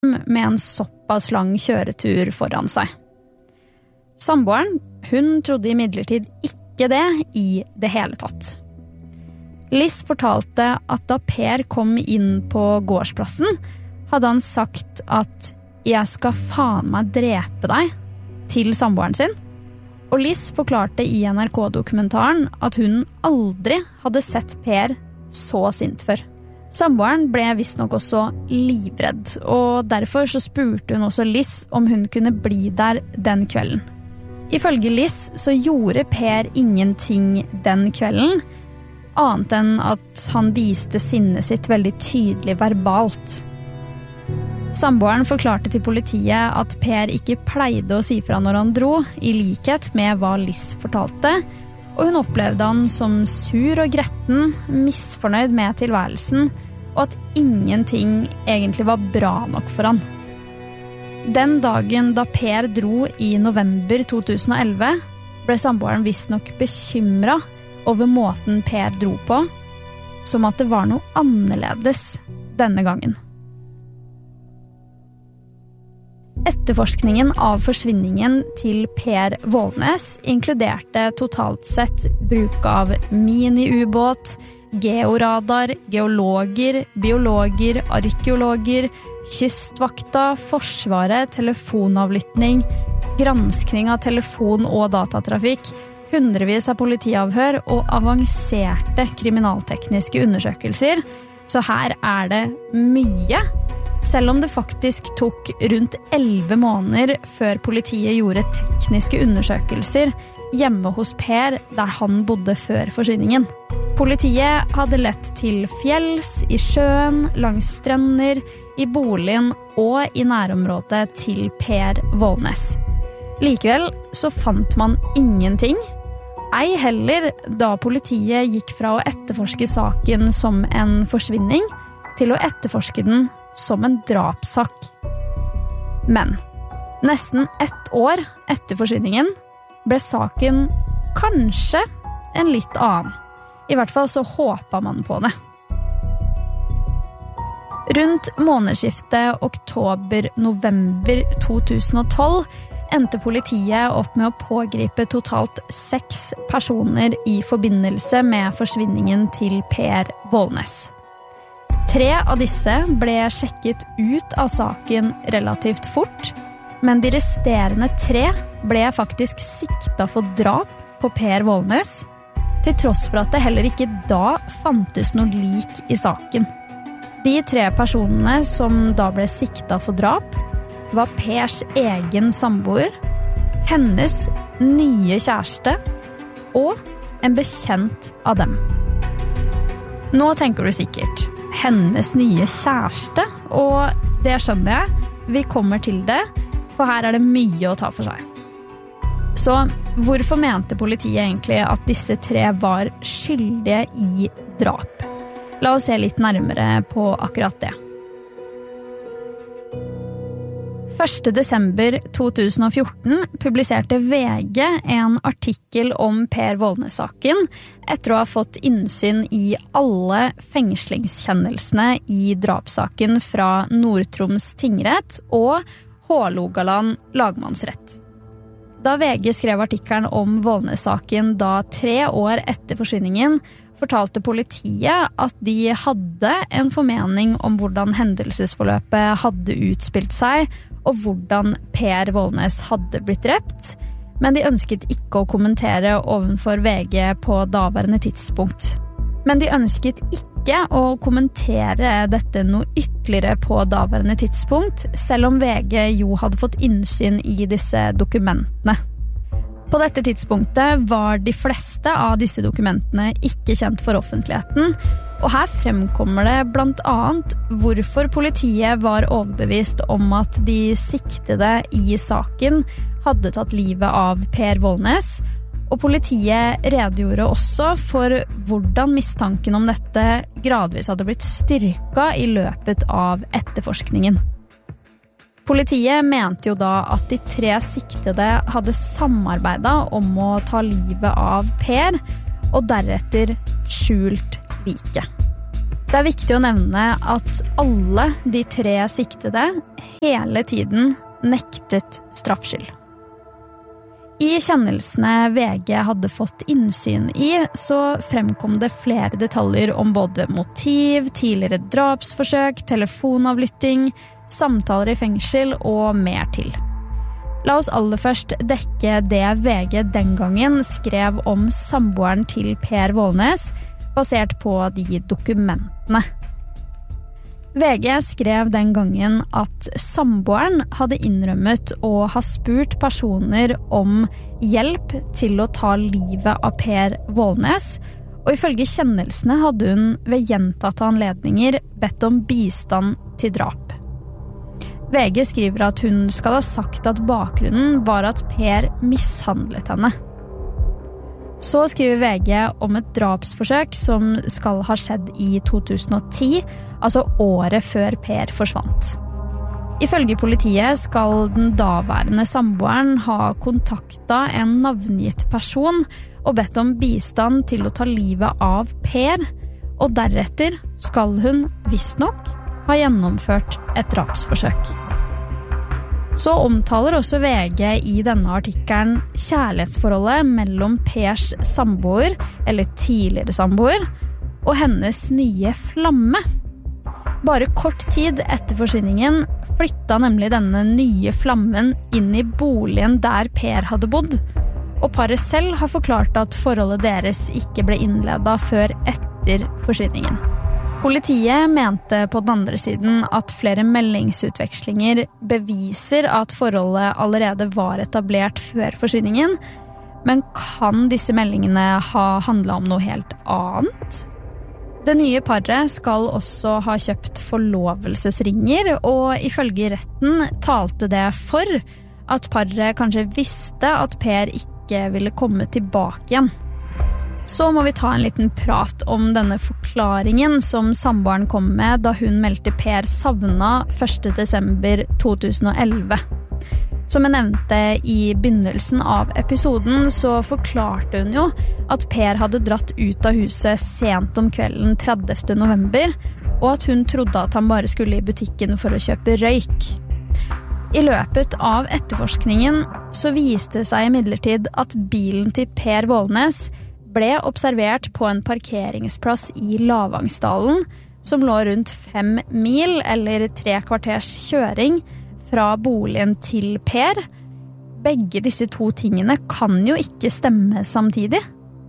med en såpass lang kjøretur foran seg. Samboeren, hun trodde imidlertid ikke det i det hele tatt. Liss fortalte at da Per kom inn på gårdsplassen, hadde han sagt at «Jeg skal faen meg drepe deg» til samboeren sin, og Liss forklarte i NRK-dokumentaren at hun aldri hadde sett Per så sint før. Samboeren ble visstnok også livredd, og derfor så spurte hun også Liss om hun kunne bli der den kvelden. Ifølge Liss så gjorde Per ingenting den kvelden, annet enn at han viste sinnet sitt veldig tydelig verbalt. Samboeren forklarte til politiet at Per ikke pleide å si fra når han dro, i likhet med hva Liss fortalte, og hun opplevde han som sur og gretten, misfornøyd med tilværelsen, og at ingenting egentlig var bra nok for han. Den dagen da Per dro i november 2011, ble samboeren visstnok bekymret over måten Per dro på, som at det var noe annerledes denne gangen. Etterforskningen av forsvinningen til Per Vålnes inkluderte totalt sett bruk av mini-ubåt, georadar, geologer, biologer, arkeologer, kystvakta, forsvaret, telefonavlytting, granskning av telefon- og datatrafikk, hundrevis av politiavhør og avanserte kriminaltekniske undersøkelser. Så her det mye, selv om det faktisk tok rundt 11 måneder før politiet gjorde tekniske undersøkelser hjemme hos Per, der han bodde før forsvinningen. Politiet hadde lett til fjells, i sjøen, langs strender, i boligen og i nærområdet til Per Vålnes. Likevel så fant man ingenting, ei heller da politiet gikk fra å etterforske saken som en forsvinning til å etterforske den som en drapssak. Men nesten 1 år etter forsvinningen ble saken kanskje en litt annen. I hvert fall så håpet man på det. Rundt månedsskiftet oktober-november 2012 endte politiet opp med å pågripe totalt 6 personer i forbindelse med forsvinningen til Per Vålnes. 3 av disse ble sjekket ut av saken relativt fort, men de resterende 3 ble faktisk siktet for drap på Per Vålnes, til tross for at det heller ikke da fantes noe lik i saken. De 3 personene som da ble siktet for drap, var Pers egen samboer, hennes nye kjæreste og en bekjent av dem. Nå tenker du sikkert, hennes nye kjæreste, og det skjønner jeg, vi kommer til det, for her det mye å ta for seg. Så hvorfor mente politiet egentlig at disse 3 var skyldige i drap? La oss se litt nærmere på akkurat det. 1. desember 2014 publiserte VG en artikkel om Per Vålnes-saken etter å ha fått innsyn i alle fengslingskjennelsene i drapssaken fra Nord-Troms tingrett og Hålogaland lagmannsrett. Da VG skrev artikkelen om Vålnes-saken da 3 år etter forsvinningen, fortalte politiet at de hadde en formening om hvordan hendelsesforløpet hadde utspilt seg, og hvordan Per Vålnes hadde blitt drept, men de ønsket ikke å kommentere ovenfor VG på daværende tidspunkt. Men de ønsket ikke å kommentere dette noe ytterligere på daværende tidspunkt, selv om VG jo hadde fått innsyn i disse dokumentene. På dette tidspunktet var de fleste av disse dokumentene ikke kjent for offentligheten, og her fremkommer det blant annet hvorfor politiet var overbevist om at de siktede i saken hadde tatt livet av Per Vålnes, og politiet redegjorde også for hvordan mistanken om dette gradvis hadde blitt styrket i løpet av etterforskningen. Politiet mente jo da at de 3 siktede hadde samarbeidet om å ta livet av Per, og deretter skjult liket. Det viktig å nevne at alle de 3 siktede hele tiden nektet straffskyld. I kjennelsene VG hadde fått innsyn i, så fremkom det flere detaljer om både motiv, tidligere drapsforsøk, telefonavlytting, samtaler i fengsel og mer til. La oss aller først dekke det VG den gangen skrev om samboeren til Per Vålnes, basert på de dokumentene. VG skrev den gangen at samboeren hadde innrømmet å ha spurt personer om hjelp til å ta livet av Per Vålnes, og ifølge kjennelsene hadde hun ved gjentatte anledninger bedt om bistand til drap. VG skriver at hun skal ha sagt at bakgrunnen var at Per mishandlet henne. Så skriver VG om et drapsforsøk som skal ha skjedd i 2010, altså året før Per forsvant. Ifølge politiet skal den daværende samboeren ha kontaktet en navngitt person og bedt om bistand til å ta livet av Per, og deretter skal hun visstnok ha gjennomført et drapsforsøk. Så omtaler også VG i denne artikkelen kjærlighetsforholdet mellom Pers samboer, eller tidligere samboer, og hennes nye flamme. Bare kort tid etter forsvinningen flyttet nemlig denne nye flammen inn i boligen der Per hadde bodd, og paret selv har forklart at forholdet deres ikke ble innledet før etter forsvinningen. Politiet mente på den andre siden at flere meldingsutvekslinger beviser at forholdet allerede var etablert før forsvinningen, men kan disse meldingene ha handlet om noe helt annet? Det nye paret skal også ha kjøpt forlovelsesringer, og ifølge retten talte det for at paret kanskje visste at Per ikke ville komme tilbake igjen. Så må vi ta en liten prat om denne forklaringen som samboeren kom med da hun meldte Per savnet 1. desember 2011. Som jeg nevnte i begynnelsen av episoden, så forklarte hun jo at Per hadde dratt ut av huset sent om kvelden 30. november, og at hun trodde at han bare skulle i butikken for å kjøpe røyk. I løpet av etterforskningen så viste det seg imidlertid at bilen til Per Vålnes ble observert på en parkeringsplass i Lavangsdalen, som lå rundt 5 mil eller 3 kvarters kjøring fra boligen til Per. Begge disse 2 tingene kan jo ikke stemme samtidig.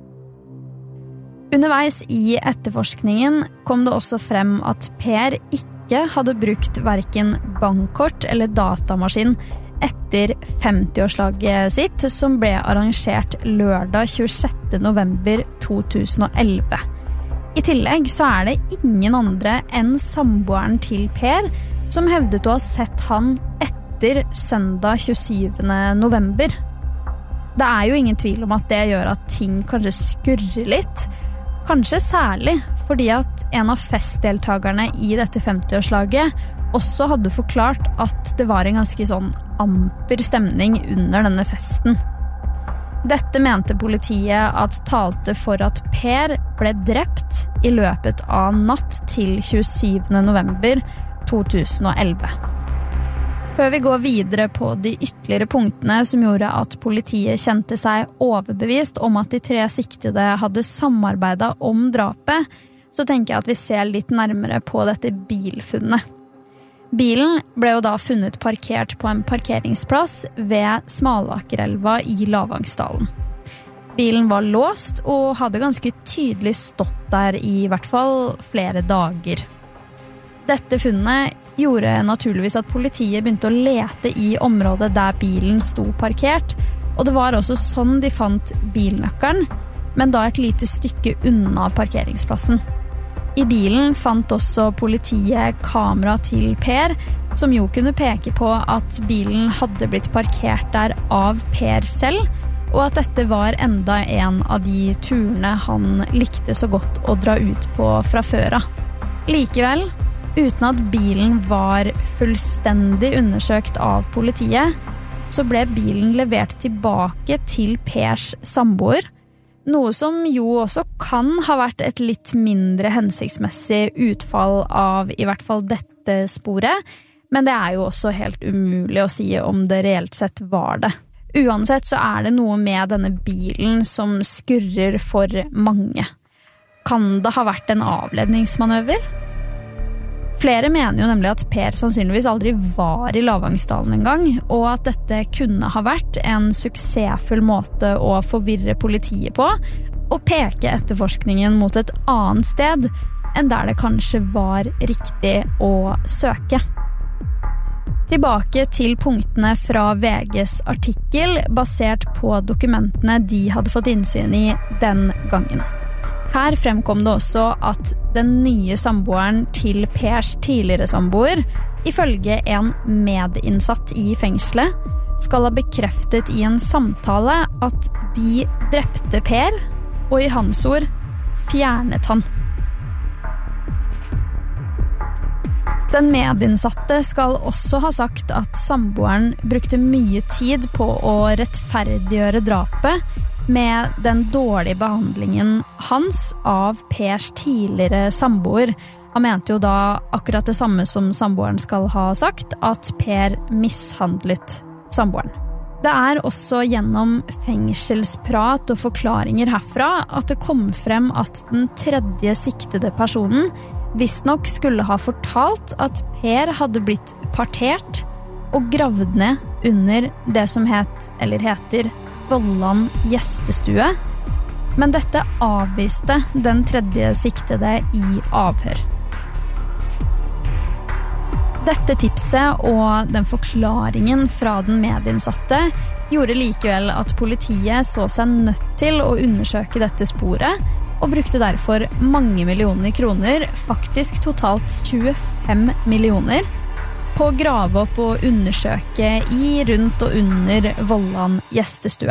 Underveis i etterforskningen kom det også frem at Per ikke hadde brukt hverken bankkort eller datamaskin etter 50-årslaget sitt, som ble arrangert lørdag 26. november 2011. I tillegg så det ingen andre enn samboeren til Per som hevdet å ha sett han etter søndag 27. november. Det jo ingen tvil om at det gjør at ting kanskje skurrer litt, kanskje særlig fordi at en av festdeltagerne i dette 50-årslaget også hadde forklart at det var en ganske sånn amper stemning under denne festen. Dette mente politiet at talte for at Per ble drept i løpet av natt til 27. november 2011. Før vi går videre på de ytterligere punktene som gjorde at politiet kjente seg overbevist om at de 3 siktede hadde samarbeidet om drapet, så tenker jeg at vi ser litt nærmere på dette bilfunnet. Bilen ble jo da funnet parkert på en parkeringsplass ved Smalakerelva i Lavangsdalen. Bilen var låst og hadde ganske tydelig stått der i hvert fall flere dager. Dette funnet gjorde naturligvis at politiet begynte å lete i området der bilen sto parkert, og det var også sånn de fant bilnøkkelen, men da et lite stykke unna parkeringsplassen. I bilen fant også politiet kamera til Per, som jo kunne peke på at bilen hadde blitt parkert der av Per selv, og at dette var enda en av de turene han likte så godt å dra ut på fra før av. Likevel, uten at bilen var fullstendig undersøkt av politiet, så ble bilen levert tilbake til Pers samboer, Noe som jo også kan ha vært et litt mindre hensiktsmessig utfall av i hvert fall dette sporet, men det jo også helt umulig å si om det reelt sett var det. Uansett så det noe med denne bilen som skurrer for mange. Kan det ha vært en avledningsmanøver? Flere mener jo nemlig at Per sannsynligvis aldri var i Lavangsdalen en gang, og at dette kunne ha vært en suksessfull måte å forvirre politiet på, og peke etterforskningen mot et annet sted enn der det kanskje var riktig å søke. Tilbake til punktene fra VGs artikkel, basert på dokumentene de hadde fått innsyn i den gangen. Her fremkom det også at den nye samboeren til Pers tidligere samboer, ifølge en medinnsatt i fengselet, skal ha bekreftet i en samtale at de drepte Per, og i hans ord fjernet han. Den medinnsatte skal også ha sagt at samboeren brukte mye tid på å rettferdiggjøre drapet med den dårlige behandlingen hans av Pers tidligere samboer. Han mente jo da akkurat det samme som samboeren skal ha sagt, at Per mishandlet samboeren. Det også gjennom fengselsprat og forklaringer herfra at det kom frem at den tredje siktede personen visstnok skulle ha fortalt at Per hadde blitt partert og gravd ned under det som heter Vollan gjestestue, men dette avviste den tredje siktede i avhør. Dette tipset og den forklaringen fra den medinnsatte gjorde likevel at politiet så seg nødt til å undersøke dette sporet, og brukte derfor mange millioner kroner, faktisk totalt 25 millioner, på å grave opp og undersøke i, rundt og under Vollan gjestestue.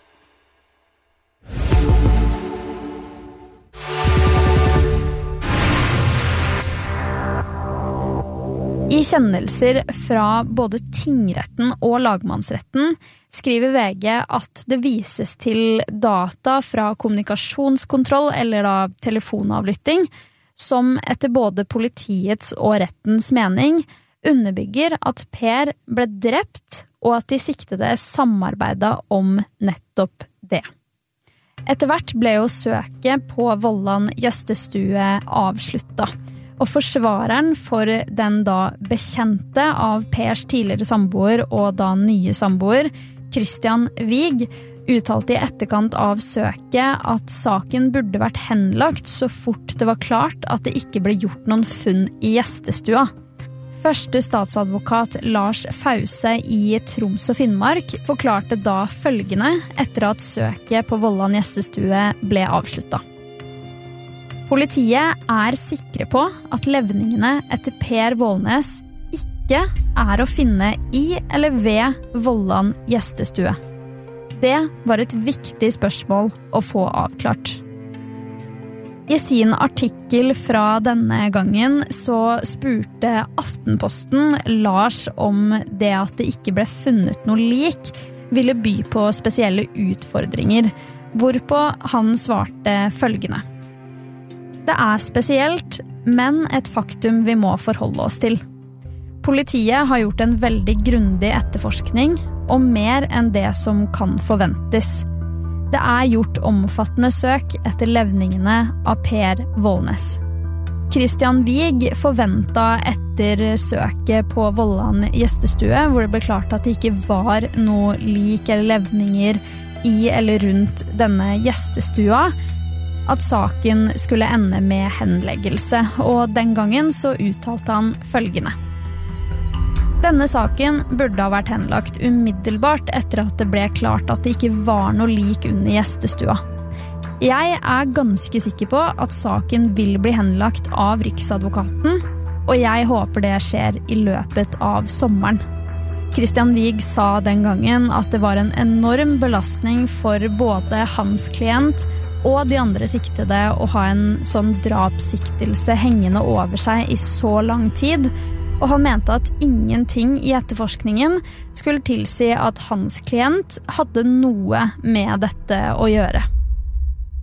I kjennelser fra både tingretten og lagmannsretten skriver VG at det vises til data fra kommunikasjonskontroll eller da telefonavlytting, som etter både politiets og rettens mening underbygger at Per ble drept, og at de siktede samarbeidet om nettopp det. Etter hvert ble jo søket på Vollan gjestestue avsluttet, og forsvareren for den da bekjente av Pers tidligere samboer og da nye samboer, Christian Wiig, uttalte i etterkant av søket at saken burde vært henlagt så fort det var klart at det ikke ble gjort noen funn i gjestestua. Første statsadvokat Lars Fause i Troms og Finnmark forklarte da følgende etter at søket på Vollan gjestestue ble avsluttet. Politiet sikre på at levningene etter Per Vålnes ikke å finne i eller ved Vollan gjestestue. Det var et viktig spørsmål å få avklart. I sin artikkel fra denne gangen så spurte Aftenposten Lars om det at det ikke ble funnet noe lik ville by på spesielle utfordringer, hvorpå han svarte følgende. Det spesielt, men et faktum vi må forholde oss til. Politiet har gjort en veldig grundig etterforskning, og mer enn det som kan forventes. Det gjort omfattende søk etter levningene av Per Vålnes. Christian Wiig forventet etter søket på Vollan gjestestue, hvor det ble klart at det ikke var noe lik eller levninger i eller rundt denne gjestestua, at saken skulle ende med henleggelse, og den gangen så uttalte han følgende. Denne saken burde ha vært henlagt umiddelbart etter at det ble klart at det ikke var noe lik under gjestestua. Jeg ganske sikker på at saken vil bli henlagt av Riksadvokaten, og jeg håper det skjer i løpet av sommeren. Christian Wiig sa den gangen at det var en enorm belastning for både hans klient og de andre siktede å ha en sånn drapssiktelse hengende over seg i så lang tid, og han mente at ingenting i etterforskningen skulle tilsi at hans klient hadde noe med dette å gjøre.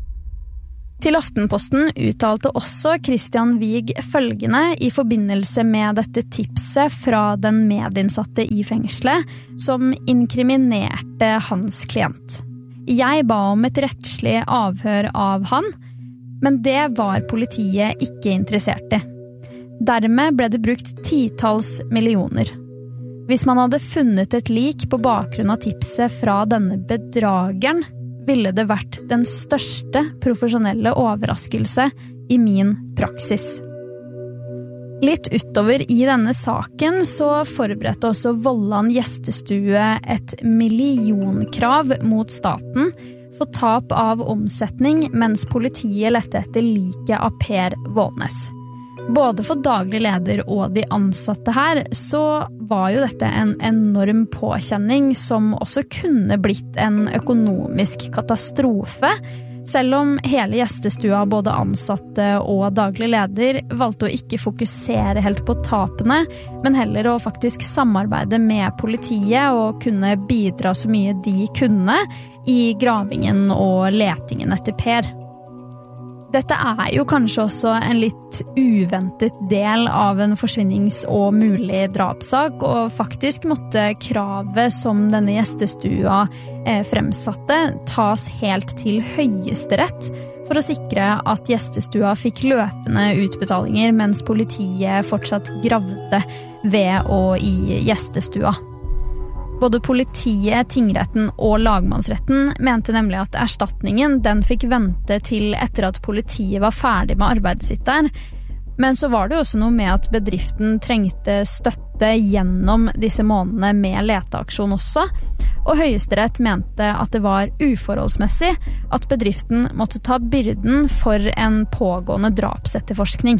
Til Aftenposten uttalte også Christian Wiig følgende i forbindelse med dette tipset fra den medinnsatte i fengselet, som inkriminerte hans klient. Jeg ba om et rettslig avhør av han, men det var politiet ikke interessert i. Dermed ble det brukt 10-talls millioner. Hvis man hadde funnet et lik på bakgrunn av tipset fra denne bedrageren, ville det vært den største profesjonelle overraskelse i min praksis. Litt utover i denne saken så forberedte også Vollan gjestestue et millionkrav mot staten for tap av omsetning mens politiet lette etter liket av Per Vålnes. Både for daglig leder og de ansatte her, så var jo dette en enorm påkjenning som også kunne blitt en økonomisk katastrofe, selv om hele gjestestua, både ansatte og daglig leder, valgte å ikke fokusere helt på tapene, men heller å faktisk samarbeide med politiet og kunne bidra så mye de kunne i gravingen og letingen etter Per. Dette jo kanskje også en litt uventet del av en forsvinnings- og mulig drapssak, og faktisk måtte kravet som denne gjestestua fremsatte tas helt til Høyesterett for å sikre at gjestestua fikk løpende utbetalinger mens politiet fortsatt gravde ved og i gjestestua. Både politiet, tingretten og lagmannsretten mente nemlig at erstatningen den fikk vente til etter at politiet var ferdig med arbeidet sitt der. Men så var det jo også noe med at bedriften trengte støtte gjennom disse månedene med leteaksjon også, og Høyesterett mente at det var uforholdsmessig at bedriften måtte ta byrden for en pågående drapsetterforskning.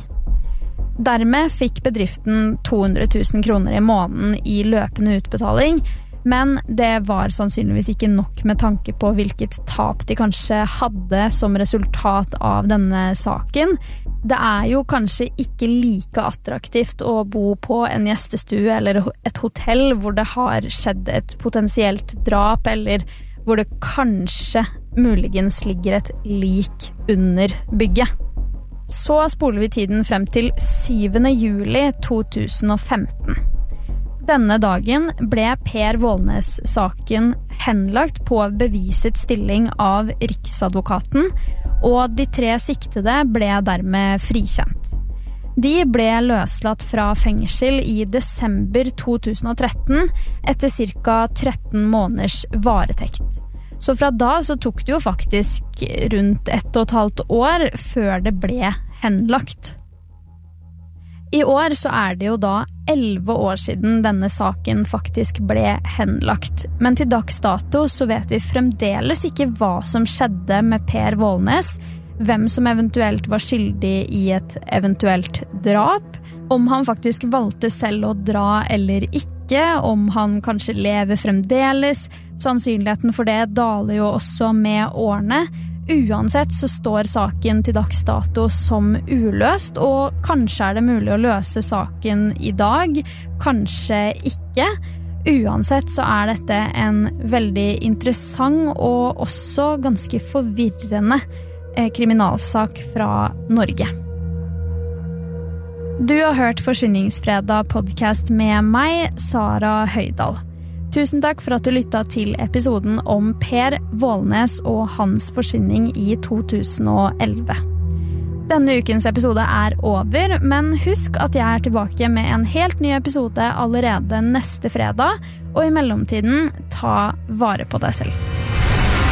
Dermed fikk bedriften 200 000 kroner i måneden i løpende utbetaling, men det var sannsynligvis ikke nok med tanke på hvilket tap de kanskje hadde som resultat av denne saken. Det jo kanskje ikke like attraktivt å bo på en gjestestue eller et hotell hvor det har skjedd et potensielt drap, eller hvor det kanskje muligens ligger et lik under bygget. Så spoler vi tiden frem til 7. juli 2015. Denne dagen ble Per Vålnes-saken henlagt på bevisets stilling av Riksadvokaten, og de 3 siktede ble dermed frikjent. De ble løslatt fra fengsel i desember 2013 etter ca. 13 måneders varetekt. Så fra da så tok det jo faktisk rundt 1,5 år før det ble henlagt. I år så det jo da 11 år siden denne saken faktisk ble henlagt. Men til dags dato så vet vi fremdeles ikke hva som skjedde med Per Vålnes, hvem som eventuelt var skyldig i et eventuelt drap, om han faktisk valgte selv å dra eller ikke, om han kanskje lever fremdeles. Sannsynligheten for det daler jo også med årene. Uansett så står saken til dags dato som uløst, og kanskje det mulig å løse saken i dag, kanskje ikke. Uansett så dette en veldig interessant og også ganske forvirrende kriminalsak fra Norge. Du har hørt Forsvinningsfredag podcast med meg, Sara Høydal. Tusen takk for at du lyttet til episoden om Per Vålnes og hans forsvinning i 2011. Denne ukens episode over, men husk at jeg tilbake med en helt ny episode allerede neste fredag, og i mellomtiden ta vare på deg selv.